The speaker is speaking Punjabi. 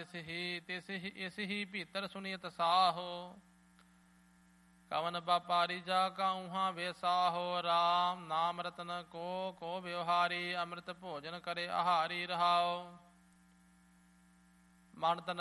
ਤਿਸ ਹੀ ਇਸ ਹੀ ਭੀਤਰ ਸੁਨੀਤ ਸਾਹੋ। ਕਵਨ ਵਾਪਾਰੀ ਜਾ ਕਾਉਹਾਂ ਵੇਸਾਹੋ। ਰਾਮ ਨਾਮ ਰਤਨ ਕੋ ਵਿਵਹਾਰੀ। ਅੰਮ੍ਰਿਤ ਭੋਜਨ ਕਰੇ ਆਹਾਰੀ ਰਹਾਓ। ਮਨ ਤਨ